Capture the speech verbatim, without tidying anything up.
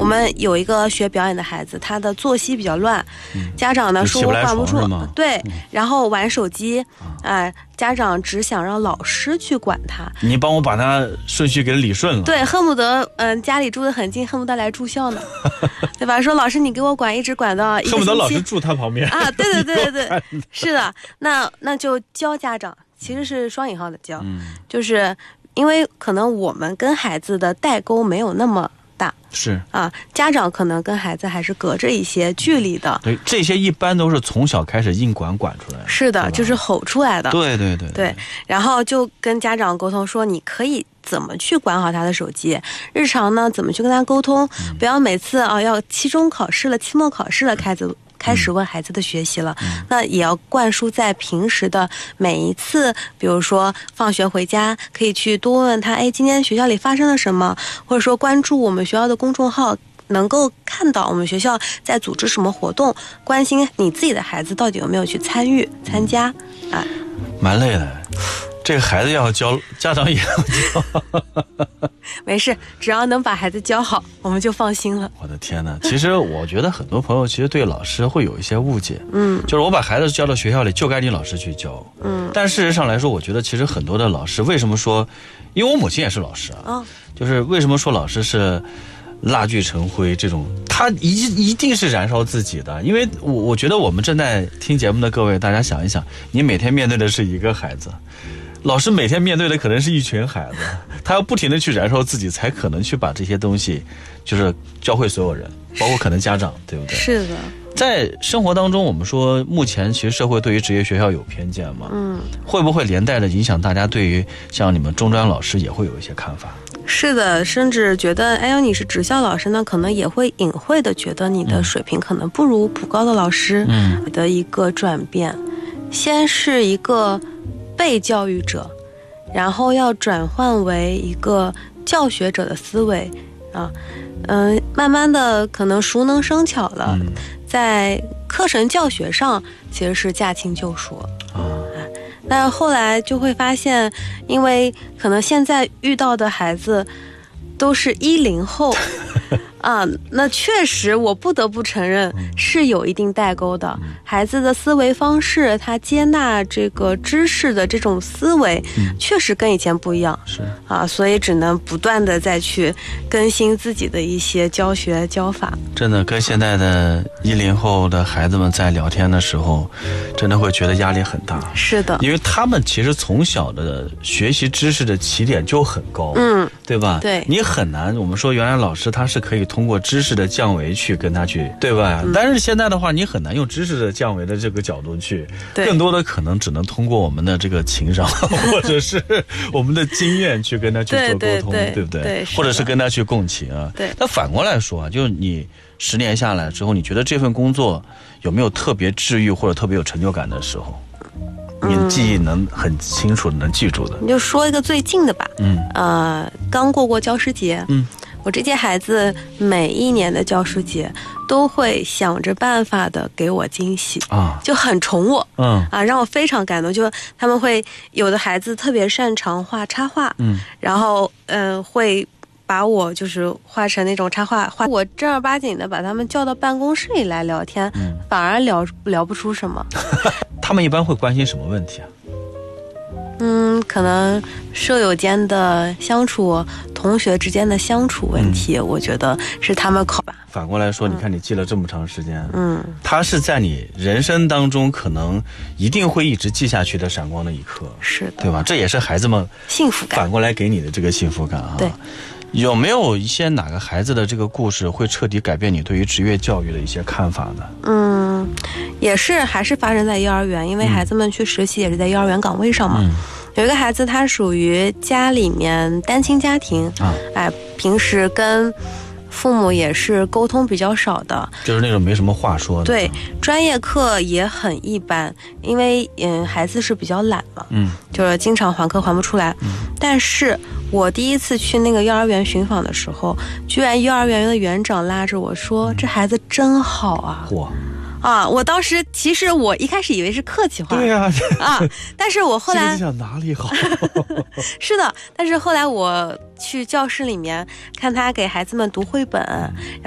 们有一个学表演的孩子，他的作息比较乱，嗯、家长呢说管不住，对、嗯，然后玩手机，哎、呃，家长只想让老师去管他。 你帮我把他顺序给理顺了。 对，恨不得嗯、呃、家里住得很近，恨不得来住校呢，对吧？说老师你给我管，一直管到一个星期， 恨不得老师住他旁边啊！对对对对对，是的，那那就教家长，其实是双引号的教，嗯、就是因为可能我们跟孩子的代沟没有那么大， 是啊，家长可能跟孩子还是隔着一些距离的。 对，这些一般都是从小开始硬管管出来的。 是的，就是吼出来的。 对对对对, 对，然后就跟家长沟通说，你可以怎么去管好他的手机，日常呢怎么去跟他沟通，嗯、不要每次啊要期中考试了、期末考试了开始。开始问孩子的学习了、嗯、那也要灌输在平时的每一次，比如说放学回家可以去多问问他，哎，今天学校里发生了什么，或者说关注我们学校的公众号，能够看到我们学校在组织什么活动，关心你自己的孩子到底有没有去参与参加、嗯、啊， 蛮累的，这个孩子要教，家长也要教。 没事，只要能把孩子教好，我们就放心了。 我的天哪！其实我觉得很多朋友其实对老师会有一些误解，嗯，就是我把孩子教到学校里，就该你老师去教，嗯。但事实上来说，我觉得其实很多的老师，为什么说，因为我母亲也是老师啊，哦、就是为什么说老师是蜡炬成灰这种，他一一定是燃烧自己的，因为我我觉得我们正在听节目的各位，大家想一想，你每天面对的是一个孩子。老师每天面对的可能是一群孩子，他要不停的去燃烧自己，才可能去把这些东西就是教会所有人，包括可能家长，对不对？ 是的。 在生活当中，我们说目前其实社会对于职业学校有偏见嘛，嗯，会不会连带的影响大家对于像你们中专老师也会有一些看法？ 是的，甚至觉得哎呦你是职校老师呢，可能也会隐晦的觉得你的水平可能不如普高的老师，嗯，的一个转变，先是一个被教育者，然后要转换为一个教学者的思维啊，嗯、呃，慢慢的可能熟能生巧了，嗯、在课程教学上其实是驾轻就熟啊。但后来就会发现，因为可能现在遇到的孩子都是一零后。啊，那确实我不得不承认是有一定代沟的，嗯、孩子的思维方式，他接纳这个知识的这种思维，嗯、确实跟以前不一样，是啊，所以只能不断的再去更新自己的一些教学教法。 真的跟现在的一零后的孩子们在聊天的时候，真的会觉得压力很大。 是的， 因为他们其实从小的学习知识的起点就很高，嗯，对吧？ 对， 你很难，我们说原来老师他是可以通过知识的降维去跟他去，对吧？嗯、但是现在的话，你很难用知识的降维的这个角度去，更多的可能只能通过我们的这个情商或者是我们的经验去跟他去做沟通， 对, 对, 对, 对不对？ 对， 或者是跟他去共情啊。 对。 但反过来说啊，就是你十年下来之后，你觉得这份工作有没有特别治愈或者特别有成就感的时候？你的记忆能很清楚的能记住的？ 你就说一个最近的吧。嗯。呃，刚过过教师节。嗯。我这届孩子每一年的教师节都会想着办法的给我惊喜啊，就很宠我，嗯啊，让我非常感动。就他们会有的孩子特别擅长画插画，嗯，然后嗯、呃、会把我就是画成那种插画，画我正儿八经的把他们叫到办公室里来聊天，嗯、反而聊聊不出什么。 他们一般会关心什么问题啊？ 嗯，可能舍友间的相处，同学之间的相处问题，嗯、我觉得是他们考吧。 反过来说，嗯、你看你记了这么长时间，嗯，它是在你人生当中可能一定会一直记下去的闪光的一刻， 是的， 对吧？这也是孩子们幸福感， 反过来给你的这个幸福感啊。 对， 有没有一些哪个孩子的这个故事会彻底改变你对于职业教育的一些看法呢？嗯， 也是还是发生在幼儿园，因为孩子们去实习也是在幼儿园岗位上嘛。嗯，有一个孩子他属于家里面单亲家庭啊，哎，平时跟父母也是沟通比较少的， 就是那种没什么话说的。 对，专业课也很一般，因为嗯孩子是比较懒嘛，嗯，就是经常还课还不出来。嗯，但是我第一次去那个幼儿园巡访的时候，居然幼儿园的园长拉着我说：“嗯、这孩子真好啊！”嚯！啊！我当时其实我一开始以为是客气话， 对呀、 啊，啊，但是我后来心想哪里好？ 是的，但是后来我去教室里面看他给孩子们读绘本。